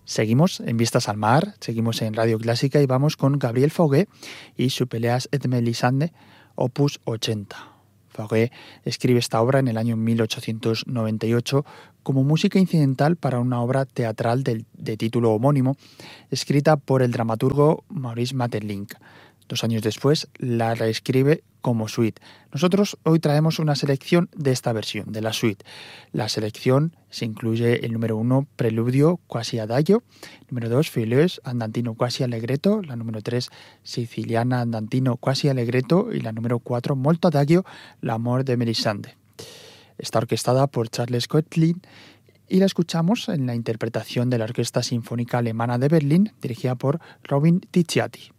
Seguimos en Vistas al Mar, seguimos en Radio Clásica y vamos con Gabriel Fauré y su Pelléas et Mélisande, opus 80. Fauré escribe esta obra en el año 1898 como música incidental para una obra teatral de título homónimo, escrita por el dramaturgo Maurice Maeterlinck. 2 años después la reescribe como suite. Nosotros hoy traemos una selección de esta versión, de la suite. La selección se incluye el número 1, Preludio quasi adagio, número 2, Feuilleuse andantino quasi allegretto, la número 3, Siciliana andantino quasi allegretto y la número 4, Molto adagio, L'amor de Mélisande. Está orquestada por Charles Koechlin y la escuchamos en la interpretación de la Orquesta Sinfónica Alemana de Berlín, dirigida por Robin Ticciati.